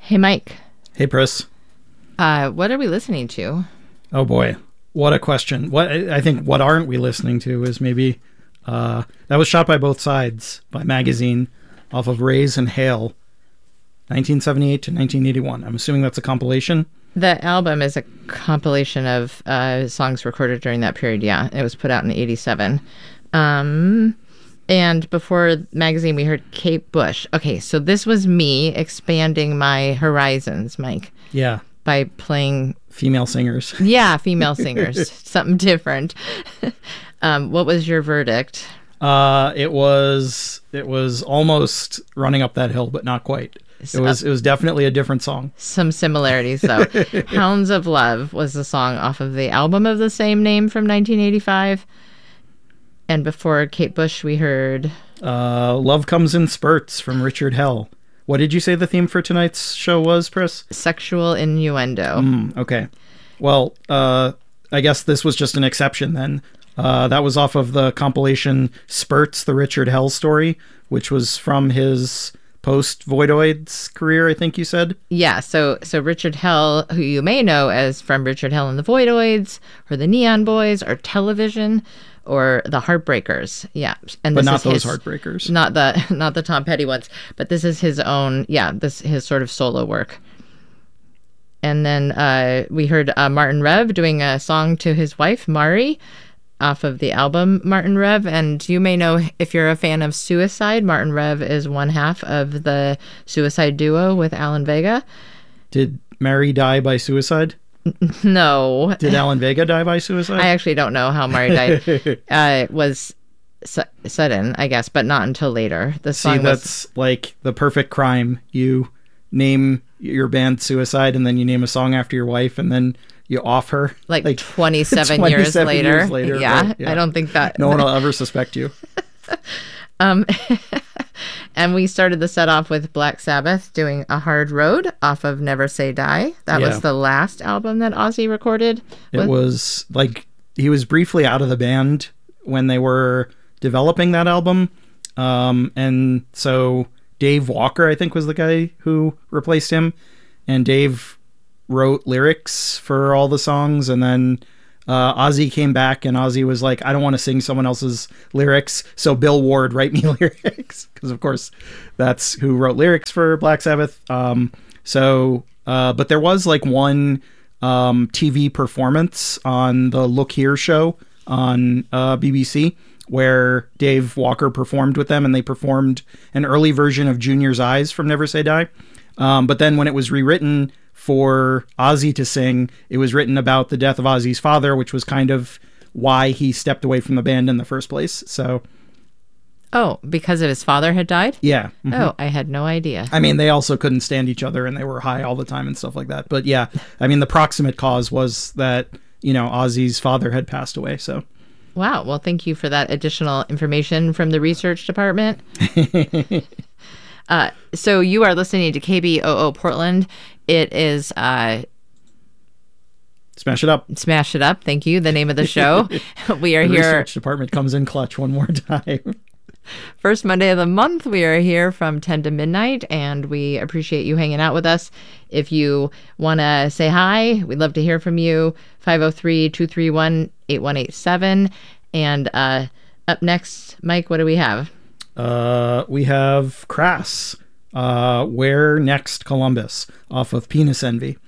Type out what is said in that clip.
Hey, Mike. Hey, Pris. What are we listening to? Oh boy, what a question. What aren't we listening to is maybe that was Shot by Both Sides by Magazine off of Raise and Hail, 1978 to 1981. I'm assuming that's a compilation. The album is a compilation of songs recorded during that period. Yeah, it was put out in '87. And before Magazine, we heard Kate Bush. Okay, so this was me expanding my horizons, Mike. Yeah. By playing female singers. Yeah, female singers. Something different. What was your verdict? It was almost Running Up That Hill, but not quite. It was definitely a different song. Some similarities, though. Hounds of Love was the song off of the album of the same name from 1985. And before Kate Bush, we heard... Love Comes in Spurts from Richard Hell. What did you say the theme for tonight's show was, Pris? Sexual innuendo. Okay. Well, I guess this was just an exception then. That was off of the compilation Spurts, the Richard Hell story, which was from his post-Voidoids career, I think you said? Yeah, so Richard Hell, who you may know as from Richard Hell and the Voidoids, or the Neon Boys, or Television, or the Heartbreakers. Yeah. And but not those Heartbreakers. Not the Tom Petty ones. But this is his own, his sort of solo work. And then we heard Martin Rev doing a song to his wife, Mari, off of the album Martin Rev. And you may know, if you're a fan of Suicide, Martin Rev is one half of the Suicide duo with Alan Vega. Did Mari die by suicide? No. Did Alan Vega die by suicide? I actually don't know how Mari died. It was sudden, I guess, but not until later. That's like the perfect crime. You name your band Suicide, and then you name a song after your wife, and then you off her. Like 27 years later. Yeah, right? Yeah, I don't think that... No one will ever suspect you. And we started the set off with Black Sabbath doing A Hard Road off of Never Say Die. That was the last album that Ozzy recorded. It was like he was briefly out of the band when they were developing that album. And so Dave Walker, I think, was the guy who replaced him. And Dave wrote lyrics for all the songs, and then Ozzy came back, and Ozzy was like, I don't want to sing someone else's lyrics, so Bill Ward, write me lyrics, because of course that's who wrote lyrics for Black Sabbath. But there was like one TV performance on the Look Here show on BBC where Dave Walker performed with them, and they performed an early version of Junior's Eyes from Never Say Die. But then when it was rewritten for Ozzy to sing, it was written about the death of Ozzy's father, which was kind of why he stepped away from the band in the first place. So, because of his father had died? Yeah. Mm-hmm. Oh, I had no idea. I mean, they also couldn't stand each other, and they were high all the time and stuff like that. But yeah, I mean, the proximate cause was that, Ozzy's father had passed away. So, wow. Well, thank you for that additional information from the research department. So you are listening to KBOO Portland. It is Smash It Up. Smash It Up. Thank you. The name of the show. We are the here. Research department comes in clutch one more time. First Monday of the month. We are here from 10 to midnight, and we appreciate you hanging out with us. If you want to say hi, we'd love to hear from you. 503-231-8187. And up next, Mike, what do we have? We have Crass, Where Next Columbus, off of Penis Envy.